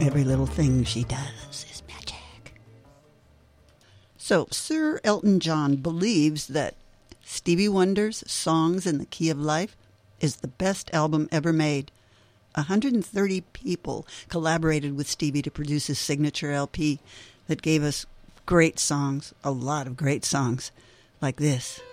Every little thing she does is magic. So, Sir Elton John believes that Stevie Wonder's Songs in the Key of Life is the best album ever made. 130 people collaborated with Stevie to produce his signature LP that gave us great songs, a lot of great songs, like this.